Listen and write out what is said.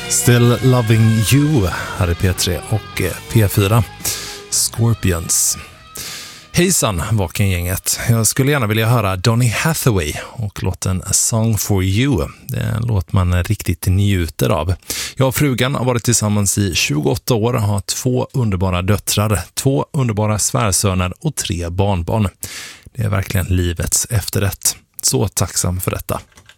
Still Loving You här är P3 och P4. Scorpions. Hejsan, Vakengänget. Jag skulle gärna vilja höra Donny Hathaway och låten A Song for You. Det är en låt man riktigt njuter av. Jag och frugan har varit tillsammans i 28 år och har 2 underbara döttrar, 2 underbara svärsöner och 3 barnbarn. Det är verkligen livets efterrätt. Så tacksam för detta.